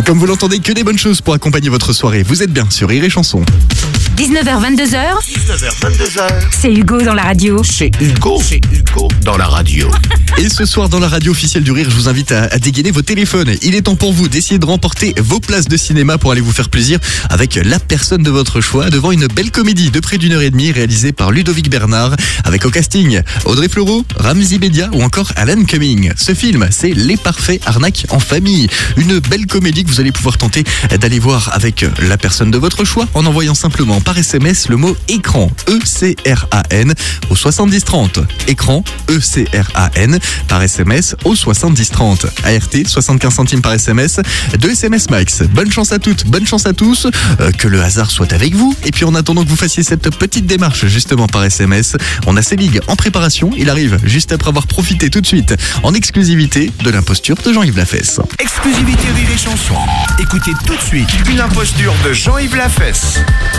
Et comme vous l'entendez, que des bonnes choses pour accompagner votre soirée. Vous êtes bien sur Rire et Chanson. 19h, 22h, c'est Hugo dans la radio. C'est Hugo dans la radio. Et ce soir, dans la radio officielle du Rire, je vous invite à dégainer vos téléphones. Il est temps pour vous d'essayer de remporter vos places de cinéma pour aller vous faire plaisir avec la personne de votre choix devant une belle comédie de près d'une heure et demie réalisée par Ludovic Bernard avec au casting Audrey Fleurot, Ramzy Bedia ou encore Alan Cumming. Ce film, c'est Les Parfaits Arnaques en famille. Une belle comédie que vous allez pouvoir tenter d'aller voir avec la personne de votre choix en envoyant simplement par SMS le mot écran, ECRAN, au 7030. Écran, ECRAN, par SMS au 7030. ART, 75 centimes par SMS, 2 SMS max. Bonne chance à toutes, bonne chance à tous, que le hasard soit avec vous. Et puis en attendant que vous fassiez cette petite démarche justement par SMS, on a Selig en préparation. Il arrive juste après avoir profité tout de suite en exclusivité de l'imposture de Jean-Yves Lafesse. Exclusivité Rire et Chanson. Écoutez tout de suite une imposture de Jean-Yves Lafesse.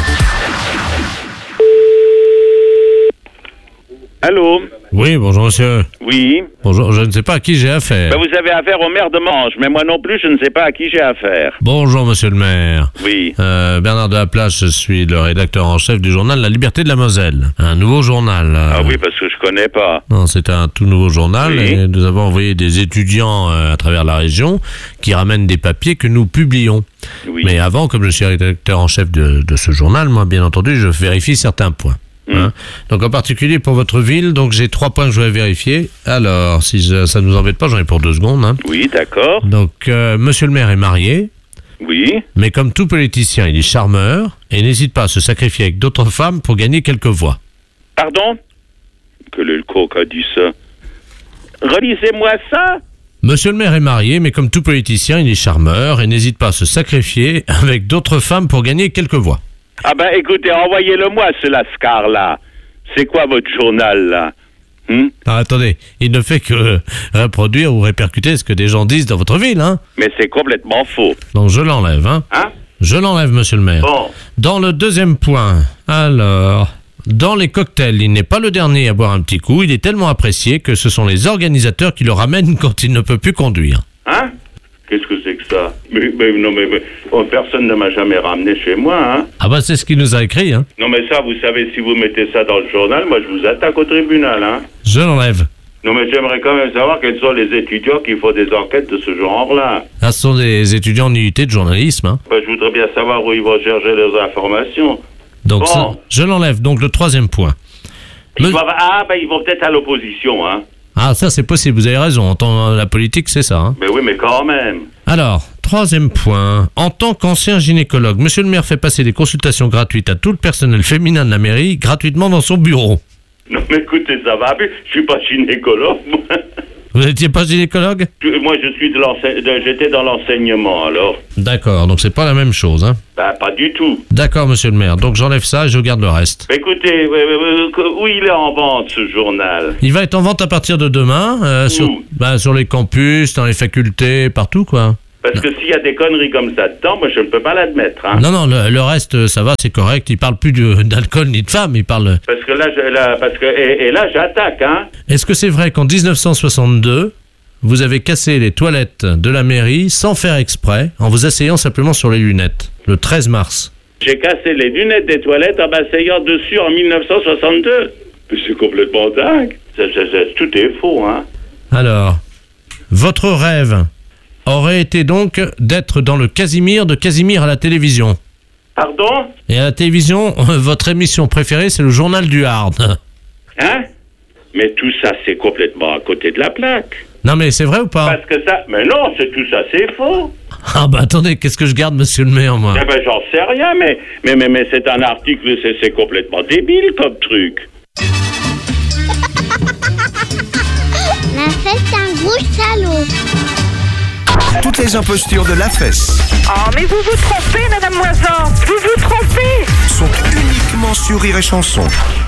Allô? Oui, bonjour monsieur. Oui. Bonjour, je ne sais pas à qui j'ai affaire. Ben, vous avez affaire au maire de Manche, mais moi non plus, je ne sais pas à qui j'ai affaire. Bonjour monsieur le maire. Oui. Bernard Delaplace, je suis le rédacteur en chef du journal La Liberté de la Moselle. Un nouveau journal. Ah oui, parce que je connais pas. Non, c'est un tout nouveau journal Oui. et nous avons envoyé des étudiants à travers la région qui ramènent des papiers que nous publions. Oui. Mais avant, comme je suis rédacteur en chef de ce journal, moi bien entendu, je vérifie certains points. Hein. Donc en particulier pour votre ville, donc j'ai 3 points que je voudrais vérifier. Alors, si ça ne nous embête pas, j'en ai pour 2 secondes. Hein. Oui, d'accord. Donc, monsieur le maire est marié, Oui. mais comme tout politicien, il est charmeur et n'hésite pas à se sacrifier avec d'autres femmes pour gagner quelques voix. Pardon? Que le coq a dit ça. Relisez-moi ça. Monsieur le maire est marié, mais comme tout politicien, il est charmeur et n'hésite pas à se sacrifier avec d'autres femmes pour gagner quelques voix. Ah ben écoutez, envoyez-le-moi ce lascar-là. C'est quoi votre journal, là? Ah, attendez, il ne fait que reproduire ou répercuter ce que des gens disent dans votre ville, hein. Mais c'est complètement faux. Donc je l'enlève, hein. Hein? Je l'enlève, monsieur le maire. Bon. Dans le deuxième point, alors, dans les cocktails, il n'est pas le dernier à boire un petit coup, il est tellement apprécié que ce sont les organisateurs qui le ramènent quand il ne peut plus conduire. Hein? Qu'est-ce que c'est que ça? Mais personne ne m'a jamais ramené chez moi, hein? Ah bah c'est ce qu'il nous a écrit, hein. Non mais ça, vous savez, si vous mettez ça dans le journal, moi je vous attaque au tribunal, hein? Je l'enlève. Non mais j'aimerais quand même savoir quels sont les étudiants qui font des enquêtes de ce genre-là. Ah, ce sont des étudiants en unité de journalisme, hein. Ben, je voudrais bien savoir où ils vont chercher leurs informations. Donc Bon. ça, je l'enlève. Donc le troisième point. Ils vont peut-être à l'opposition, hein? Ah, ça c'est possible, vous avez raison. En tant la politique, c'est ça, hein. Ben oui, mais quand même. Alors, troisième point. En tant qu'ancien gynécologue, monsieur le maire fait passer des consultations gratuites à tout le personnel féminin de la mairie, gratuitement dans son bureau. Non mais écoutez, ça va, je suis pas gynécologue, moi. Vous n'étiez pas gynécologue? Moi je suis j'étais dans l'enseignement, alors. D'accord, donc c'est pas la même chose, hein. Ben pas du tout. D'accord, monsieur le maire. Donc j'enlève ça et je garde le reste. Écoutez, où il est en vente, ce journal? Il va être en vente à partir de demain, sur les campus, dans les facultés, partout, quoi. Parce que s'il y a des conneries comme ça dedans, moi je ne peux pas l'admettre, hein. Non, le reste, ça va, c'est correct. Il parle plus d'alcool ni de femmes, il parle... Parce que là, j'attaque, hein. Est-ce que c'est vrai qu'en 1962, vous avez cassé les toilettes de la mairie sans faire exprès, en vous asseyant simplement sur les lunettes, le 13 mars? J'ai cassé les lunettes des toilettes en m'asseyant dessus en 1962. Mais c'est complètement dingue. Tout est faux, hein. Alors, votre rêve aurait été donc d'être dans le Casimir de Casimir à la télévision. Pardon? Et à la télévision, votre émission préférée, c'est le journal du Hard. Hein? Mais tout ça, c'est complètement à côté de la plaque. Non mais c'est vrai ou pas? Parce que ça... Mais non, tout ça, c'est faux. Ah bah attendez, qu'est-ce que je garde, monsieur le maire, moi? Eh ben, j'en sais rien, mais c'est un article, c'est complètement débile comme truc. Lafesse, un gros salaud. Toutes les impostures de Lafesse Oh, mais vous vous trompez, Madame Moisan. Vous vous trompez. sont uniquement sur Rire et Chanson.